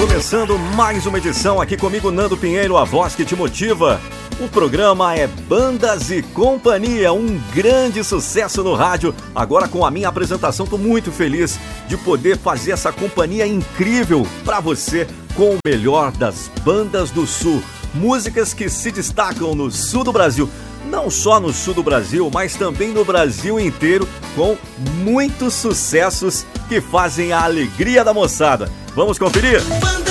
Começando mais uma edição aqui comigo, Nando Pinheiro, a voz que te motiva. O programa é Bandas e Companhia, um grande sucesso no rádio. Agora com a minha apresentação, estou muito feliz de poder fazer essa companhia incrível para você com o melhor das bandas do Sul. Músicas que se destacam no sul do Brasil. Não só no sul do Brasil, mas também no Brasil inteiro, com muitos sucessos que fazem a alegria da moçada. Vamos conferir?